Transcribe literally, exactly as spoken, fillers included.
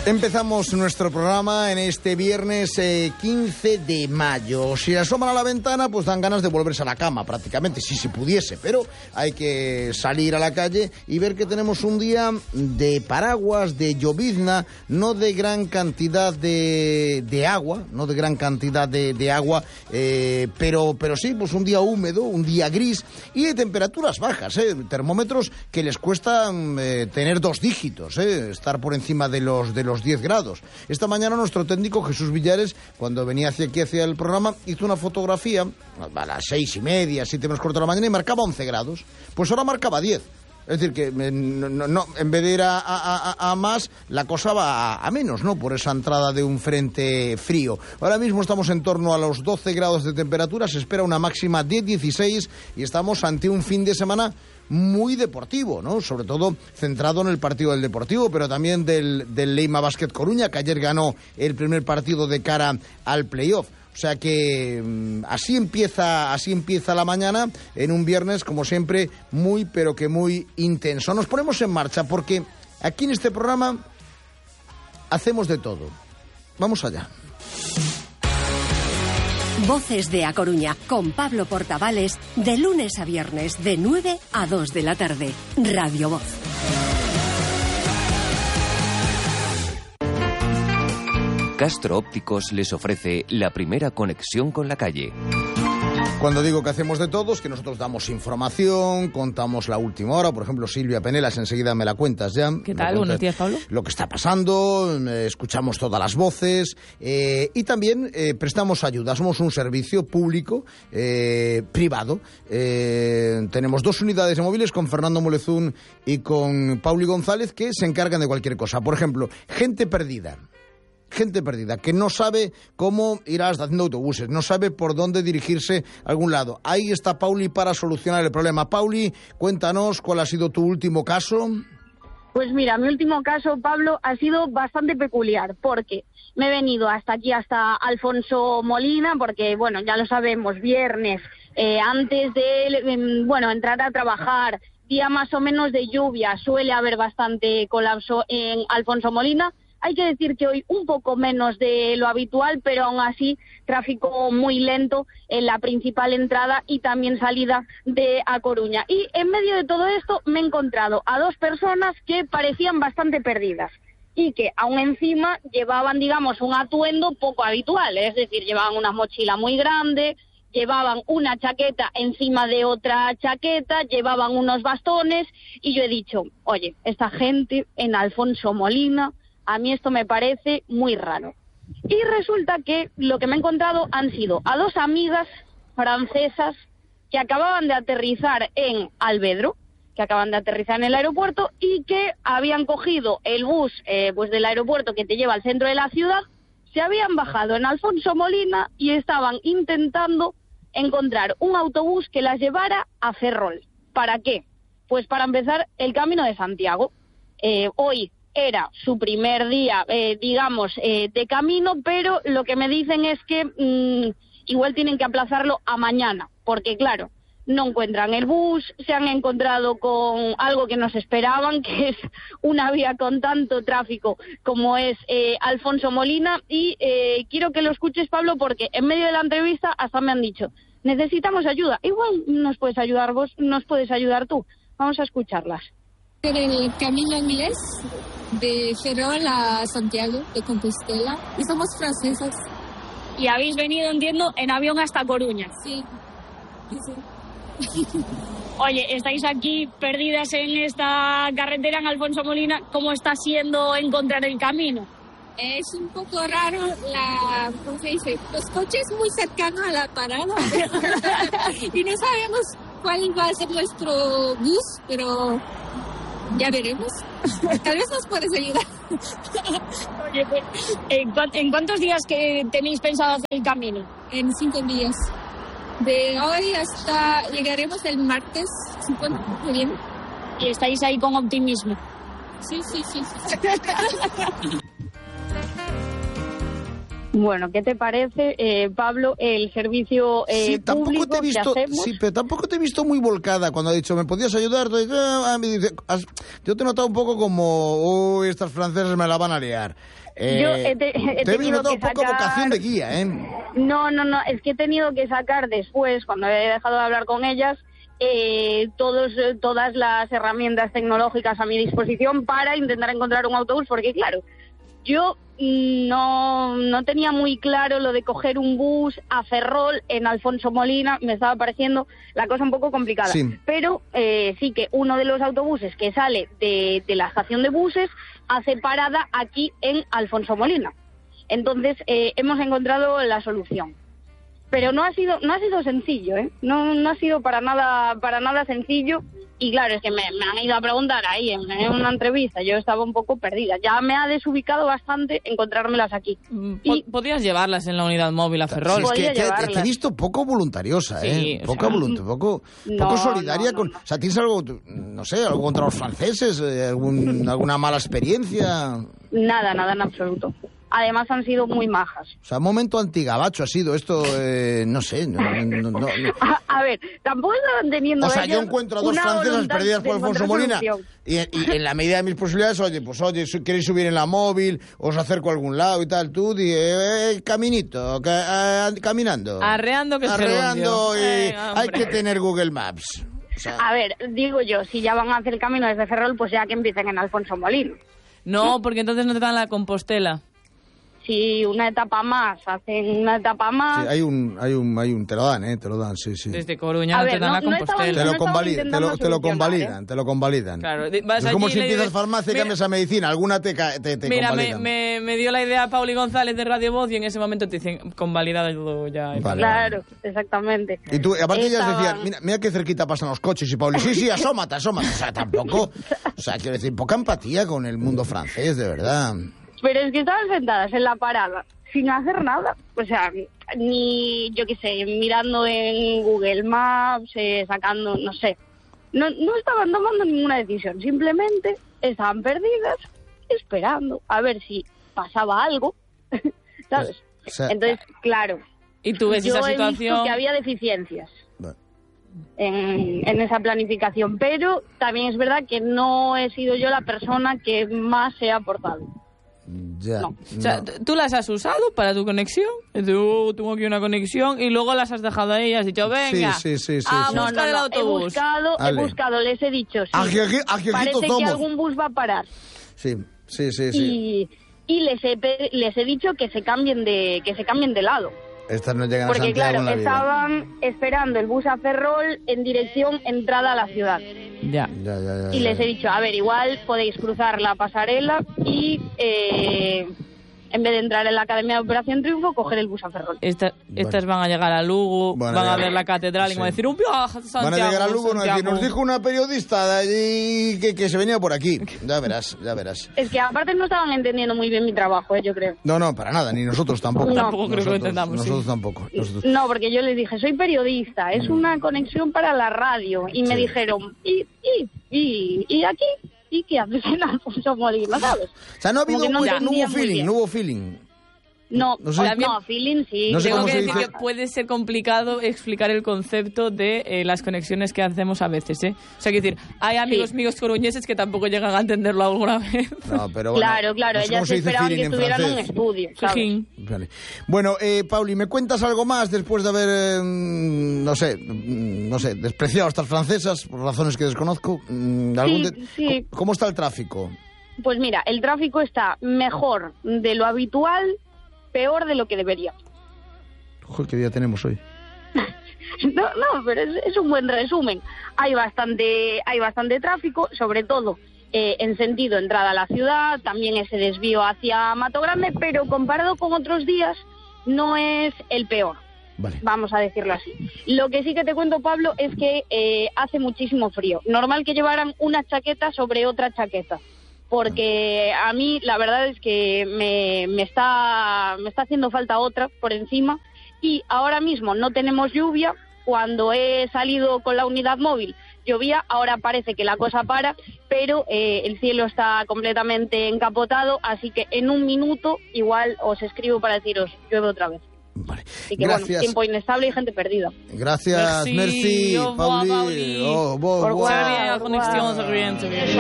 Empezamos nuestro programa en este viernes eh, quince de mayo. Si asoman a la ventana, pues dan ganas de volverse a la cama prácticamente, si se pudiese, pero hay que salir a la calle y ver que tenemos un día de paraguas, de llovizna, no de gran cantidad de, de agua, no de gran cantidad de, de agua, eh, pero, pero sí, pues un día húmedo, un día gris y de temperaturas bajas, eh, termómetros que les cuesta eh, tener dos dígitos, eh, estar por encima de los de los diez grados. Esta mañana nuestro técnico Jesús Villares, cuando venía hacia aquí, hacia el programa, hizo una fotografía a las seis y media, siete menos cuarto de la mañana y marcaba once grados. Pues ahora marcaba diez. Es decir, que no, no, no, en vez de ir a, a, a, a más, la cosa va a, a menos, ¿no? Por esa entrada de un frente frío. Ahora mismo estamos en torno a los doce grados de temperatura, se espera una máxima de dieciséis y estamos ante un fin de semana muy deportivo, ¿no? Sobre todo centrado en el partido del Deportivo, pero también del, del Leima Basket Coruña, que ayer ganó el primer partido de cara al playoff. O sea que mmm, así empieza, así empieza la mañana en un viernes, como siempre, muy pero que muy intenso. Nos ponemos en marcha porque aquí en este programa hacemos de todo. Vamos allá. Voces de A Coruña, con Pablo Portavales, de lunes a viernes, de nueve a dos de la tarde. Radio Voz. Castro Ópticos les ofrece la primera conexión con la calle. Cuando digo que hacemos de todo, es que nosotros damos información, contamos la última hora. Por ejemplo, Silvia Penelas, enseguida me la cuentas ya. ¿Qué tal? Buenos días, Pablo. Lo que está pasando, eh, escuchamos todas las voces eh, y también eh, prestamos ayuda. Somos un servicio público, eh, privado. Eh, tenemos dos unidades de móviles con Fernando Molezún y con Pauli González que se encargan de cualquier cosa. Por ejemplo, gente perdida. Gente perdida, que no sabe cómo ir a la estación de autobuses, no sabe por dónde dirigirse a algún lado. Ahí está Pauli para solucionar el problema. Pauli, cuéntanos cuál ha sido tu último caso. Pues mira, mi último caso, Pablo, ha sido bastante peculiar, porque me he venido hasta aquí, hasta Alfonso Molina, porque, bueno, ya lo sabemos, viernes, eh, antes de, eh, bueno, entrar a trabajar, día más o menos de lluvia, suele haber bastante colapso en Alfonso Molina. Hay que decir que hoy un poco menos de lo habitual, pero aún así tráfico muy lento en la principal entrada y también salida de A Coruña. Y en medio de todo esto me he encontrado a dos personas que parecían bastante perdidas y que aún encima llevaban, digamos, un atuendo poco habitual, es decir, llevaban una mochila muy grande, llevaban una chaqueta encima de otra chaqueta, llevaban unos bastones y yo he dicho, oye, esta gente en Alfonso Molina, a mí esto me parece muy raro. Y resulta que lo que me he encontrado han sido a dos amigas francesas que acababan de aterrizar en Alvedro, que acaban de aterrizar en el aeropuerto y que habían cogido el bus eh, pues del aeropuerto que te lleva al centro de la ciudad, se habían bajado en Alfonso Molina y estaban intentando encontrar un autobús que las llevara a Ferrol. ¿Para qué? Pues para empezar el Camino de Santiago. Eh, hoy era su primer día, eh, digamos, eh, de camino, pero lo que me dicen es que mmm, igual tienen que aplazarlo a mañana, porque claro, no encuentran el bus, se han encontrado con algo que no se esperaban, que es una vía con tanto tráfico como es eh, Alfonso Molina, y eh, quiero que lo escuches, Pablo, porque en medio de la entrevista hasta me han dicho, necesitamos ayuda, igual nos puedes ayudar vos, nos puedes ayudar tú, vamos a escucharlas. El camino inglés de Ferrol a Santiago de Compostela y somos francesas. Y habéis venido, entiendo, en avión hasta Coruña. Sí. sí. Oye, estáis aquí perdidas en esta carretera en Alfonso Molina. ¿Cómo está siendo encontrar el camino? Es un poco raro la, ¿cómo se dice? Los coches muy cercanos a la parada y no sabemos cuál va a ser nuestro bus, pero ya veremos. Tal vez nos puedes ayudar. Oye, pues, ¿en, cu- ¿en cuántos días que tenéis pensado hacer el camino? En cinco días. De hoy hasta llegaremos el martes. Bueno, muy bien. Y estáis ahí con optimismo. Sí, sí, sí. sí. Bueno, ¿qué te parece, eh, Pablo, el servicio eh, sí, tampoco público te he visto, que hacemos? Sí, pero tampoco te he visto muy volcada cuando ha dicho, ¿me podías ayudar? Me dice, yo te he notado un poco como, uy, estas francesas me la van a liar. Eh, yo he, te, he te he tenido notado que poca sacar... vocación de guía, ¿eh? No, no, no, es que he tenido que sacar después, cuando he dejado de hablar con ellas, eh, todos, todas las herramientas tecnológicas a mi disposición para intentar encontrar un autobús, porque claro, yo no, no tenía muy claro lo de coger un bus a Ferrol en Alfonso Molina, me estaba pareciendo la cosa un poco complicada. Sí. Pero eh, sí que uno de los autobuses que sale de, de la estación de buses hace parada aquí en Alfonso Molina. Entonces eh, hemos encontrado la solución. Pero no ha sido no ha sido sencillo, ¿eh? No, no ha sido para nada para nada sencillo. Y claro, es que me, me han ido a preguntar ahí en, en una entrevista, yo estaba un poco perdida. Ya me ha desubicado bastante encontrármelas aquí. Y podías llevarlas en la unidad móvil a Ferrol. Sí, es que te, te, te he llevarlas. visto poco voluntariosa, ¿eh? Sí, o Poca sea, volunta- poco, no, poco solidaria no, con... no. O sea, ¿tienes algo, no sé, algo contra los franceses? Eh, algún, ¿Alguna mala experiencia? Nada, nada en absoluto. Además han sido muy majas. O sea, un momento antigabacho ha sido esto, eh, no sé, no, no, no, no. A, a ver, tampoco estaban teniendo O sea, yo ellas encuentro a dos una francesas voluntad perdidas de por Alfonso encontrar Molina solución. y, y en la medida de mis posibilidades, oye, pues oye, si queréis subir en la móvil, os acerco a algún lado y tal, tú, di, eh, eh, caminito, ca- eh, caminando. Arreando que es Arreando gerundio. y Venga, hay hombre. que tener Google Maps. O sea, A ver, digo yo, si ya van a hacer el camino desde Ferrol, pues ya que empiecen en Alfonso Molina. No, porque entonces no te dan la Compostela. Si una etapa más, hacen una etapa más... sí, hay un, hay un, hay un, te lo dan, eh, te lo dan, sí, sí. Desde Coruña A no ver, te dan no- la no estaban- Compostela. Te no lo estaban convalidan, te lo, intentando te lo solucionar, convalidan, te lo convalidan. Claro, di- vas Es como allí si y le empiezas dices, farmacia y mira- cambias a medicina, alguna te, ca- te, te Mira, me, convalidan. me, me dio la idea Pauli González de Radio Voz y en ese momento te dicen convalidado ya. Vale. Claro, exactamente. Y tú, aparte ellas Estaban- decían, mira, mira qué cerquita pasan los coches y Pauli, sí, sí, asómate, asómate. O sea, tampoco, o sea, quiero decir, poca empatía con el mundo francés, de verdad. Pero es que estaban sentadas en la parada, sin hacer nada. O sea, ni, yo qué sé, mirando en Google Maps, eh, sacando, no sé. No, no estaban tomando ninguna decisión, simplemente estaban perdidas, esperando a ver si pasaba algo, ¿sabes? O sea, Entonces, claro, Y tú ves yo esa he visto situación. que había deficiencias bueno, en, en esa planificación, pero también es verdad que no he sido yo la persona que más se ha aportado. ya, No. O sea, no. t- tú las has usado para tu conexión. Y tú, tengo aquí una conexión y luego las has dejado ahí y has dicho, venga, Sí, sí, sí, sí, a sí. No, buscar no, el no, he autobús. buscado, Ale. he buscado, les he dicho, sí, Ajeji- ajejitos parece que somos. algún bus va a parar. Sí, sí, sí, sí. Y, y les, he, pe- les he dicho que se cambien de que se cambien de lado. Estas no llegan a Porque Santiago claro, en la vida. estaban esperando el bus a Ferrol en dirección entrada a la ciudad. Ya. Ya, ya, ya, Y ya. les he dicho, a ver, igual podéis cruzar la pasarela y eh, en vez de entrar en la Academia de Operación Triunfo, coger el bus a Ferrol. Esta- Estas van a llegar a Lugo, Van a van a llegar- ver la catedral y sí. van a decir, un viaje a Santiago. Van a llegar a Lugo y nos Santiago". decir, nos dijo una periodista de allí que, que se venía por aquí. Ya verás, ya verás. Es que aparte no estaban entendiendo muy bien mi trabajo, eh, yo creo. No, no, para nada, ni nosotros tampoco. No. Tampoco creo que lo Nosotros- entendamos, sí. Nosotros tampoco. Nosotros- No, porque yo les dije, soy periodista, es una conexión para la radio. Y me Sí. dijeron, ¿y, y, y, y aquí? ¿Y qué haces en Alfonso Molina, sabes? O sea, no ha habido Como que no muy- no entendía hubo muy feeling, bien. no hubo feeling. No, No no, sé- feeling sí. No sé Tengo cómo que se decir dice. que puede ser complicado explicar el concepto de eh, las conexiones que hacemos a veces, ¿eh? O sea, quiero decir, hay amigos Sí. míos coruñeses que tampoco llegan a entenderlo alguna vez. No, pero bueno, Claro, claro, no sé cómo ellas se dice esperaban feeling que en estuvieran en un francés. estudio, ¿sabes? Fijín. Vale. Bueno, eh, Pauli, ¿me cuentas algo más después de haber, eh, no sé, mm, no sé, despreciado a estas francesas por razones que desconozco? Mm, ¿algún Sí, de- sí. ¿Cómo, cómo está el tráfico? Pues mira, el tráfico está mejor de lo habitual, peor de lo que debería. Joder, ¿qué día tenemos hoy? No, no, pero es, es un buen resumen. Hay bastante, hay bastante tráfico, sobre todo eh, en sentido entrada a la ciudad, también ese desvío hacia Mato Grande, pero comparado con otros días no es el peor, Vale. vamos a decirlo así. Lo que sí que te cuento, Pablo, es que eh, hace muchísimo frío. Normal que llevaran una chaqueta sobre otra chaqueta, porque a mí la verdad es que me, me está me está haciendo falta otra por encima. Y ahora mismo no tenemos lluvia. Cuando he salido con la unidad móvil llovía, ahora parece que la cosa para, pero eh, el cielo está completamente encapotado, así que en un minuto igual os escribo para deciros, llueve otra vez. Vale. Así que Gracias. bueno, tiempo inestable y gente perdida. Gracias, Merci. merci, Au revoir, Pauli. Pauli. Au revoir, Au revoir. Se ve bien la conexión, se ve bien, se ve bien.